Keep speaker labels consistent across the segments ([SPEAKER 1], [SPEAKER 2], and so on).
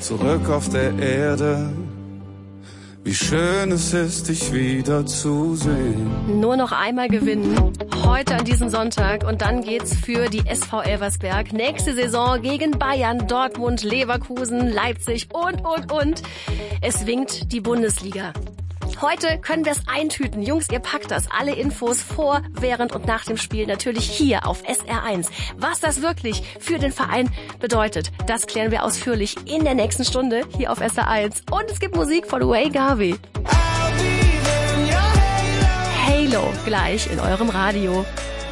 [SPEAKER 1] zurück auf der Erde. Wie schön es ist, dich wieder zu sehen.
[SPEAKER 2] Nur noch einmal gewinnen. Heute an diesem Sonntag. Und dann geht's für die SV Elversberg. Nächste Saison gegen Bayern, Dortmund, Leverkusen, Leipzig und. Es winkt die Bundesliga. Heute können wir es eintüten. Jungs, ihr packt das. Alle Infos vor, während und nach dem Spiel natürlich hier auf SR1. Was das wirklich für den Verein bedeutet, das klären wir ausführlich in der nächsten Stunde hier auf SR1. Und es gibt Musik von Ray Garvey. Halo gleich in eurem Radio.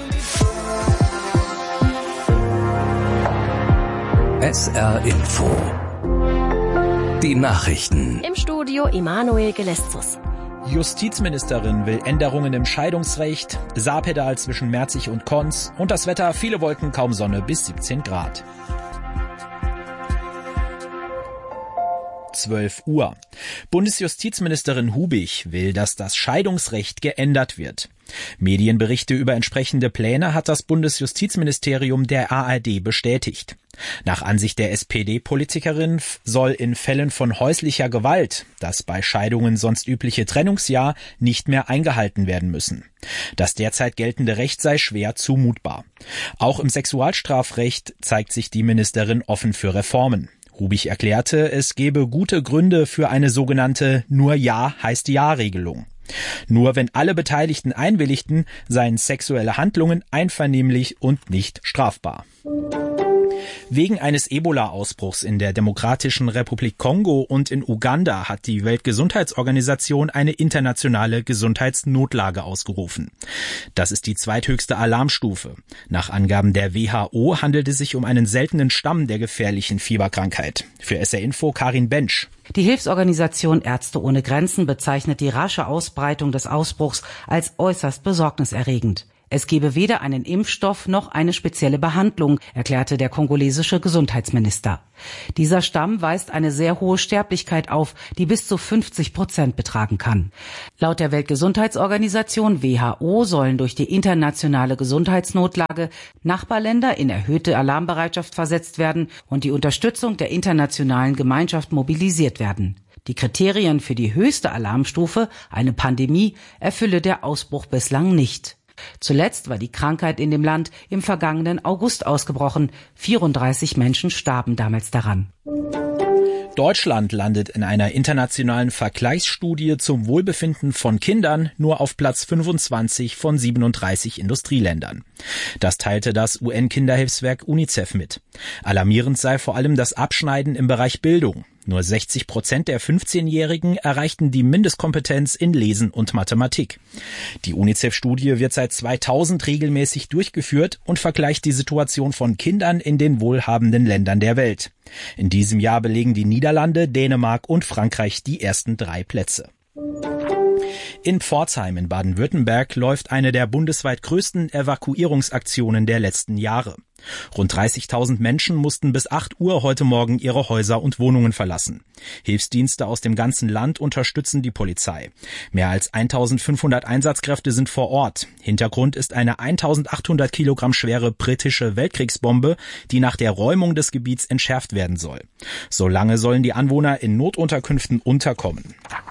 [SPEAKER 3] SR Info. Die Nachrichten.
[SPEAKER 2] Im Studio Emanuel Geleszus.
[SPEAKER 4] Justizministerin will Änderungen im Scheidungsrecht, Saarpedal zwischen Merzig und Konz und das Wetter, viele Wolken, kaum Sonne bis 17 Grad. 12 Uhr. Bundesjustizministerin Hubig will, dass das Scheidungsrecht geändert wird. Medienberichte über entsprechende Pläne hat das Bundesjustizministerium der ARD bestätigt. Nach Ansicht der SPD-Politikerin soll in Fällen von häuslicher Gewalt das bei Scheidungen sonst übliche Trennungsjahr nicht mehr eingehalten werden müssen. Das derzeit geltende Recht sei schwer zumutbar. Auch im Sexualstrafrecht zeigt sich die Ministerin offen für Reformen. Hubig erklärte, es gebe gute Gründe für eine sogenannte Nur Ja heißt Ja-Regelung. Nur wenn alle Beteiligten einwilligten, seien sexuelle Handlungen einvernehmlich und nicht strafbar. Wegen eines Ebola-Ausbruchs in der Demokratischen Republik Kongo und in Uganda hat die Weltgesundheitsorganisation eine internationale Gesundheitsnotlage ausgerufen. Das ist die zweithöchste Alarmstufe. Nach Angaben der WHO handelt es sich um einen seltenen Stamm der gefährlichen Fieberkrankheit. Für SR Info Karin Bensch.
[SPEAKER 5] Die Hilfsorganisation Ärzte ohne Grenzen bezeichnet die rasche Ausbreitung des Ausbruchs als äußerst besorgniserregend. Es gebe weder einen Impfstoff noch eine spezielle Behandlung, erklärte der kongolesische Gesundheitsminister. Dieser Stamm weist eine sehr hohe Sterblichkeit auf, die bis zu 50% betragen kann. Laut der Weltgesundheitsorganisation WHO sollen durch die internationale Gesundheitsnotlage Nachbarländer in erhöhte Alarmbereitschaft versetzt werden und die Unterstützung der internationalen Gemeinschaft mobilisiert werden. Die Kriterien für die höchste Alarmstufe, eine Pandemie, erfülle der Ausbruch bislang nicht. Zuletzt war die Krankheit in dem Land im vergangenen August ausgebrochen. 34 Menschen starben damals daran.
[SPEAKER 4] Deutschland landet in einer internationalen Vergleichsstudie zum Wohlbefinden von Kindern nur auf Platz 25 von 37 Industrieländern. Das teilte das UN-Kinderhilfswerk UNICEF mit. Alarmierend sei vor allem das Abschneiden im Bereich Bildung. Nur 60% der 15-Jährigen erreichten die Mindestkompetenz in Lesen und Mathematik. Die UNICEF-Studie wird seit 2000 regelmäßig durchgeführt und vergleicht die Situation von Kindern in den wohlhabenden Ländern der Welt. In diesem Jahr belegen die Niederlande, Dänemark und Frankreich die ersten 3 Plätze. In Pforzheim in Baden-Württemberg läuft eine der bundesweit größten Evakuierungsaktionen der letzten Jahre. Rund 30.000 Menschen mussten bis 8 Uhr heute Morgen ihre Häuser und Wohnungen verlassen. Hilfsdienste aus dem ganzen Land unterstützen die Polizei. Mehr als 1.500 Einsatzkräfte sind vor Ort. Hintergrund ist eine 1.800 Kilogramm schwere britische Weltkriegsbombe, die nach der Räumung des Gebiets entschärft werden soll. Solange sollen die Anwohner in Notunterkünften unterkommen.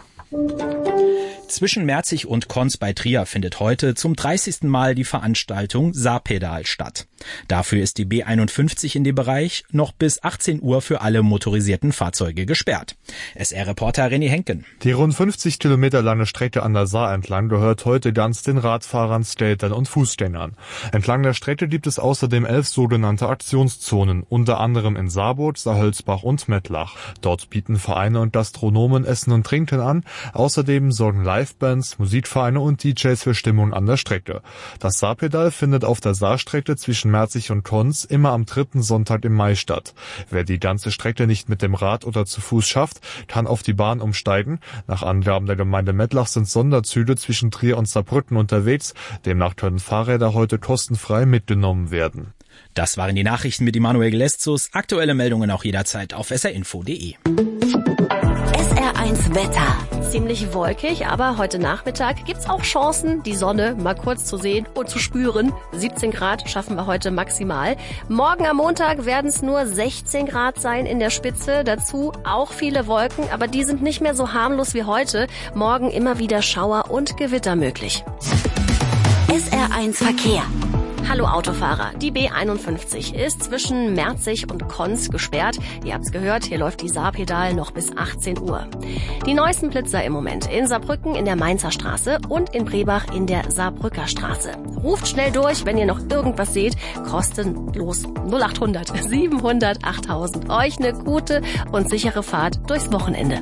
[SPEAKER 4] Zwischen Merzig und Konz bei Trier findet heute zum 30. Mal die Veranstaltung Saarpedal statt. Dafür ist die B51 in dem Bereich noch bis 18 Uhr für alle motorisierten Fahrzeuge gesperrt. SR-Reporter René Henken.
[SPEAKER 6] Die rund 50 Kilometer lange Strecke an der Saar entlang gehört heute ganz den Radfahrern, Skatern und Fußgängern. Entlang der Strecke gibt es außerdem 11 sogenannte Aktionszonen, unter anderem in Saarburg, Saarhölzbach und Mettlach. Dort bieten Vereine und Gastronomen Essen und Trinken an. Außerdem sorgen Livebands, Musikvereine und DJs für Stimmung an der Strecke. Das Saarpedal findet auf der Saarstrecke zwischen Merzig und Konz immer am 3. Sonntag im Mai statt. Wer die ganze Strecke nicht mit dem Rad oder zu Fuß schafft, kann auf die Bahn umsteigen. Nach Angaben der Gemeinde Mettlach sind Sonderzüge zwischen Trier und Saarbrücken unterwegs. Demnach können Fahrräder heute kostenfrei mitgenommen werden.
[SPEAKER 4] Das waren die Nachrichten mit Emanuel Geleszus. Aktuelle Meldungen auch jederzeit auf srinfo.de.
[SPEAKER 7] SR1 Wetter.
[SPEAKER 2] ziemlich wolkig, aber heute Nachmittag gibt's auch Chancen, die Sonne mal kurz zu sehen und zu spüren. 17 Grad schaffen wir heute maximal. Morgen am Montag werden es nur 16 Grad sein in der Spitze. Dazu auch viele Wolken, aber die sind nicht mehr so harmlos wie heute. Morgen immer wieder Schauer und Gewitter möglich.
[SPEAKER 7] SR1 Verkehr.
[SPEAKER 2] Hallo Autofahrer, die B51 ist zwischen Merzig und Konz gesperrt. Ihr habt's gehört, hier läuft die Saarpedal noch bis 18 Uhr. Die neuesten Blitzer im Moment in Saarbrücken in der Mainzer Straße und in Brebach in der Saarbrücker Straße. Ruft schnell durch, wenn ihr noch irgendwas seht. Kostenlos 0800 700 8000. Euch eine gute und sichere Fahrt durchs Wochenende.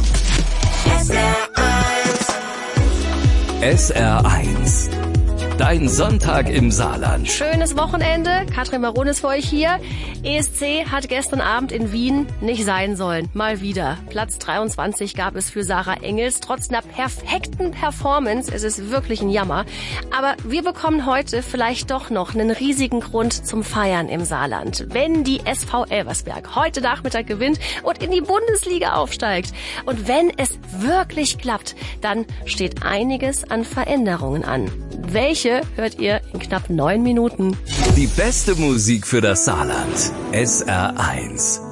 [SPEAKER 3] SR1. Dein Sonntag im Saarland.
[SPEAKER 2] Schönes Wochenende. Katrin Baron ist für euch hier. ESC hat gestern Abend in Wien nicht sein sollen. Mal wieder. Platz 23 gab es für Sarah Engels. Trotz einer perfekten Performance. Es ist wirklich ein Jammer. Aber wir bekommen heute vielleicht doch noch einen riesigen Grund zum Feiern im Saarland. Wenn die SV Elversberg heute Nachmittag gewinnt und in die Bundesliga aufsteigt. Und wenn es wirklich klappt, dann steht einiges an Veränderungen an. Welche hört ihr in knapp 9 Minuten?
[SPEAKER 3] Die beste Musik für das Saarland. SR1.